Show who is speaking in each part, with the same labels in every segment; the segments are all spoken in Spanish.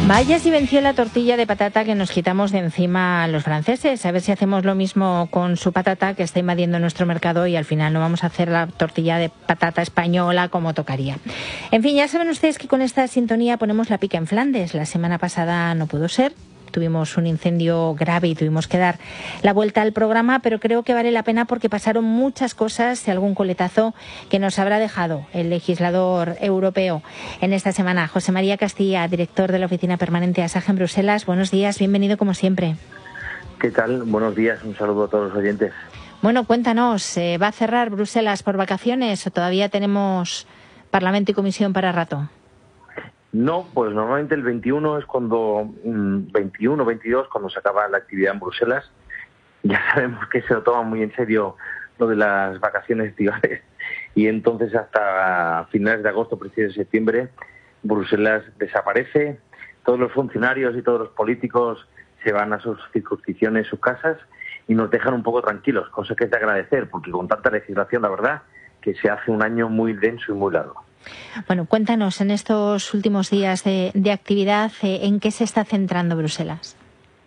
Speaker 1: Vaya si venció la tortilla de patata que nos quitamos de encima los franceses. A ver si hacemos lo mismo con su patata, que está invadiendo nuestro mercado, y al final no vamos a hacer la tortilla de patata española como tocaría. En fin, ya saben ustedes que con esta sintonía ponemos la pica en Flandes. La semana pasada no pudo ser. Tuvimos un incendio grave y tuvimos que dar la vuelta al programa, pero creo que vale la pena porque pasaron muchas cosas y algún coletazo que nos habrá dejado el legislador europeo en esta semana. José María Castilla, director de la Oficina Permanente ASAJ en Bruselas. Buenos días, bienvenido como siempre.
Speaker 2: ¿Qué tal? Buenos días, un saludo a todos los oyentes.
Speaker 1: Bueno, cuéntanos, ¿va a cerrar Bruselas por vacaciones o todavía tenemos Parlamento y Comisión para rato?
Speaker 2: No, pues normalmente el 21 es cuando, 21, 22, cuando se acaba la actividad en Bruselas. Ya sabemos que se lo toma muy en serio lo de las vacaciones estivales y entonces hasta finales de agosto, principios de septiembre, Bruselas desaparece, todos los funcionarios y todos los políticos se van a sus circunscripciones, sus casas y nos dejan un poco tranquilos, cosa que es de agradecer, porque con tanta legislación, la verdad, que se hace un año muy denso y muy largo.
Speaker 1: Bueno, cuéntanos, en estos últimos días de actividad, ¿en qué se está centrando Bruselas?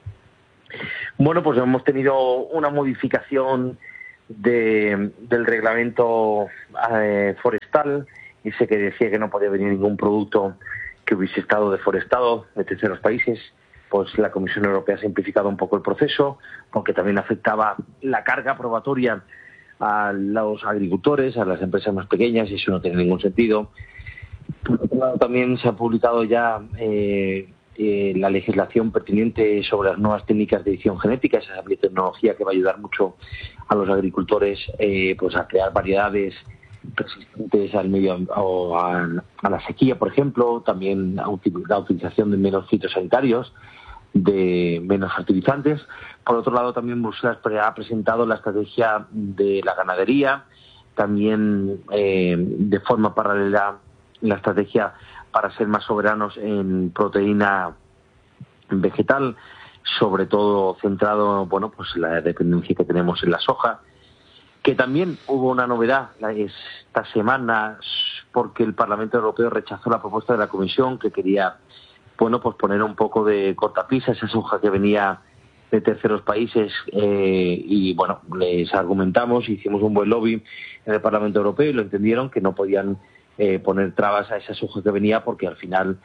Speaker 2: Bueno, pues hemos tenido una modificación del reglamento forestal, ese que decía que no podía venir ningún producto que hubiese estado deforestado de terceros países. Pues la Comisión Europea ha simplificado un poco el proceso, porque también afectaba la carga probatoria a los agricultores, a las empresas más pequeñas, y eso no tiene ningún sentido. Por otro lado, también se ha publicado ya la legislación pertinente sobre las nuevas técnicas de edición genética, esa biotecnología que va a ayudar mucho a los agricultores pues a crear variedades resistentes al medio o a la sequía, por ejemplo, también la utilización de menos fitosanitarios, de menos fertilizantes. Por otro lado, también Bruselas ha presentado la estrategia de la ganadería, también de forma paralela la estrategia para ser más soberanos en proteína vegetal, sobre todo centrado, bueno, pues la dependencia que tenemos en la soja, que también hubo una novedad esta semana porque el Parlamento Europeo rechazó la propuesta de la Comisión, que quería, bueno, pues poner un poco de cortapisa esa soja que venía de terceros países y bueno, les argumentamos, hicimos un buen lobby en el Parlamento Europeo y lo entendieron, que no podían poner trabas a esa soja que venía, porque al final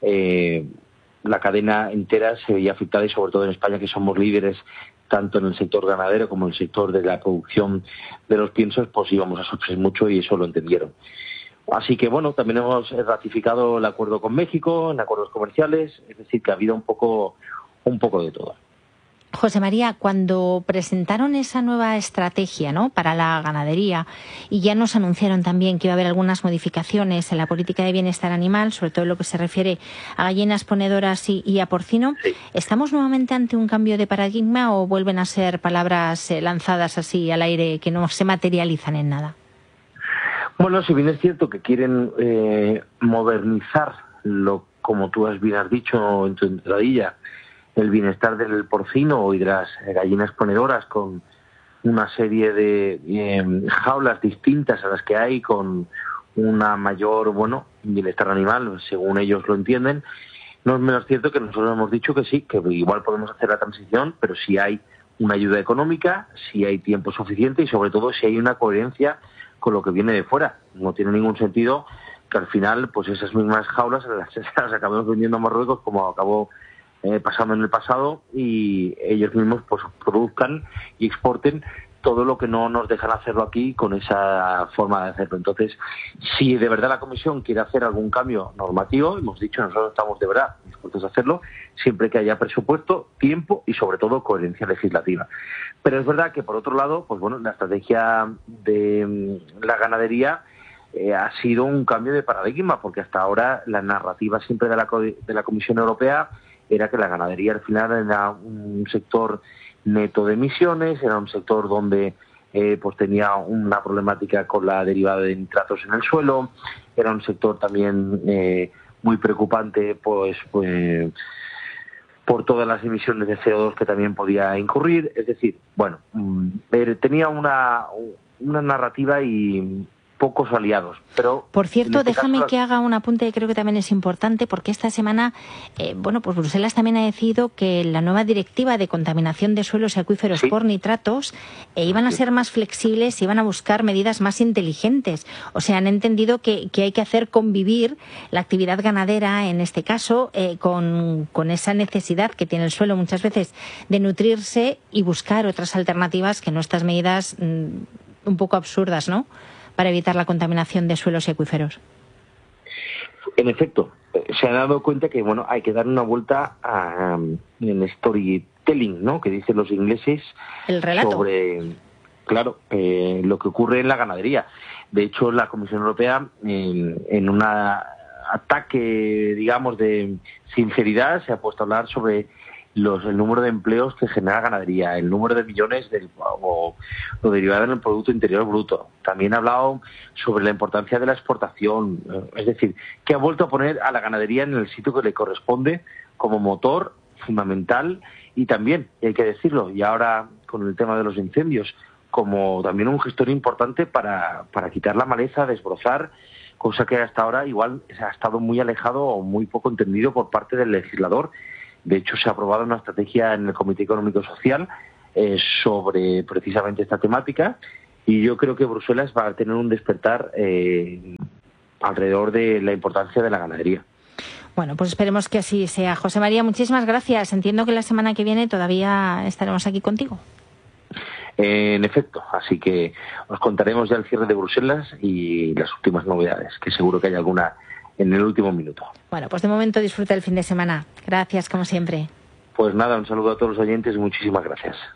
Speaker 2: la cadena entera se veía afectada, y sobre todo en España, que somos líderes tanto en el sector ganadero como en el sector de la producción de los piensos, pues íbamos a sufrir mucho, y eso lo entendieron. Así que bueno, también hemos ratificado el acuerdo con México en acuerdos comerciales, es decir, que ha habido un poco de todo.
Speaker 1: José María, cuando presentaron esa nueva estrategia, ¿no?, para la ganadería, y ya nos anunciaron también que iba a haber algunas modificaciones en la política de bienestar animal, sobre todo en lo que se refiere a gallinas ponedoras y a porcino, sí. ¿Estamos nuevamente ante un cambio de paradigma o vuelven a ser palabras lanzadas así al aire que no se materializan en nada?
Speaker 2: Bueno, si bien es cierto que quieren modernizar, como tú bien has dicho en tu entradilla, el bienestar del porcino y de las gallinas ponedoras, con una serie de jaulas distintas a las que hay, con una mayor, bueno, bienestar animal, según ellos lo entienden. No es menos cierto que nosotros hemos dicho que sí, que igual podemos hacer la transición, pero si hay una ayuda económica, si hay tiempo suficiente y sobre todo si hay una coherencia con lo que viene de fuera. No tiene ningún sentido que al final pues esas mismas jaulas las acabemos vendiendo a Marruecos, como acabó pasando en el pasado, y ellos mismos pues produzcan y exporten todo lo que no nos dejan hacerlo aquí con esa forma de hacerlo. Entonces, si de verdad la Comisión quiere hacer algún cambio normativo, hemos dicho, nosotros estamos de verdad dispuestos a hacerlo, siempre que haya presupuesto, tiempo y sobre todo coherencia legislativa. Pero es verdad que por otro lado, pues bueno, la estrategia de la ganadería ha sido un cambio de paradigma, porque hasta ahora la narrativa siempre de la Comisión Europea era que la ganadería al final era un sector neto de emisiones, era un sector donde pues tenía una problemática con la derivada de nitratos en el suelo, era un sector también muy preocupante pues por todas las emisiones de CO2 que también podía incurrir. Es decir, bueno, tenía una narrativa y pocos aliados. Pero
Speaker 1: por cierto, déjame
Speaker 2: caso,
Speaker 1: que haga un apunte que creo que también es importante, porque esta semana, pues Bruselas también ha decidido que la nueva directiva de contaminación de suelos y acuíferos por nitratos iban a ser más flexibles y iban a buscar medidas más inteligentes. O sea, han entendido que hay que hacer convivir la actividad ganadera, en este caso, con esa necesidad que tiene el suelo muchas veces de nutrirse y buscar otras alternativas que no estas medidas un poco absurdas, ¿no?, para evitar la contaminación de suelos y acuíferos.
Speaker 2: En efecto, se han dado cuenta que hay que dar una vuelta en storytelling, ¿no?, que dicen los ingleses,
Speaker 1: el relato
Speaker 2: sobre, claro, lo que ocurre en la ganadería. De hecho, la Comisión Europea, en un ataque, digamos, de sinceridad, se ha puesto a hablar sobre el número de empleos que genera ganadería, el número de millones o derivado en el Producto Interior Bruto. También ha hablado sobre la importancia de la exportación, es decir, que ha vuelto a poner a la ganadería en el sitio que le corresponde como motor fundamental y también, hay que decirlo, y ahora con el tema de los incendios, como también un gestor importante para quitar la maleza, desbrozar, cosa que hasta ahora igual ha estado muy alejado o muy poco entendido por parte del legislador. De hecho, se ha aprobado una estrategia en el Comité Económico y Social sobre precisamente esta temática y yo creo que Bruselas va a tener un despertar alrededor de la importancia de la ganadería.
Speaker 1: Bueno, pues esperemos que así sea. José María, muchísimas gracias. Entiendo que la semana que viene todavía estaremos aquí contigo.
Speaker 2: En efecto, así que os contaremos ya el cierre de Bruselas y las últimas novedades, que seguro que hay alguna en el último minuto.
Speaker 1: Bueno, pues de momento disfruta el fin de semana. Gracias, como siempre.
Speaker 2: Pues nada, un saludo a todos los oyentes y muchísimas gracias.